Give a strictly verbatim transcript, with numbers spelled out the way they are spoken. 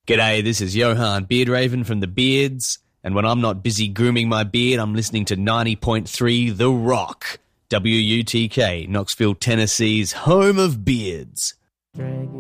G'day, this is Johan Beardraven from The Beards, and when I'm not busy grooming my beard, I'm listening to ninety point three The Rock, W U T K, Knoxville, Tennessee's home of beards. Dragon